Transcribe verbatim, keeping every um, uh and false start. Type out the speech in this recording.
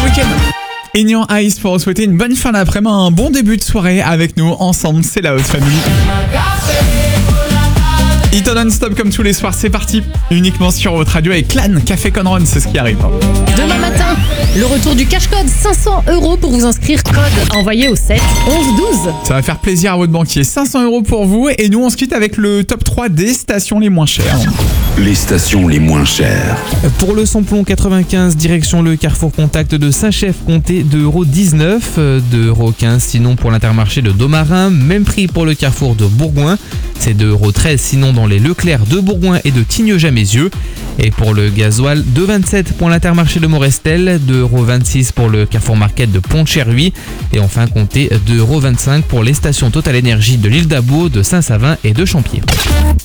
Weeknd. In Your Eyes pour vous souhaiter une bonne fin d'après-midi, un bon début de soirée avec nous ensemble, c'est la Haute Family. Hit on non-stop comme tous les soirs, c'est parti. Uniquement sur votre radio avec Clan, Café Con Run, c'est ce qui arrive. Demain matin, le retour du cash code, cinq cents euros pour vous inscrire. Code envoyé au sept onze douze. Ça va faire plaisir à votre banquier. cinq cents euros pour vous et nous on se quitte avec le top trois des stations les moins chères. Les stations les moins chères. Pour le samplon quatre-vingt-quinze, direction le Carrefour Contact de Saint-Chef, comptez deux euros dix-neuf, deux euros quinze sinon pour l'Intermarché de Domarin, même prix pour le Carrefour de Bourgoin, c'est deux euros treize sinon dans les Leclerc de Bourgoin et de Tignes-Jamézieux. Et pour le gasoil, deux euros vingt-sept pour l'Intermarché de Morestel, deux euros vingt-six pour le Carrefour Market de Pont-de-Cherruy et enfin comptez deux euros vingt-cinq pour les stations Total Énergie de l'Île d'Abo, de Saint-Savin et de Champier.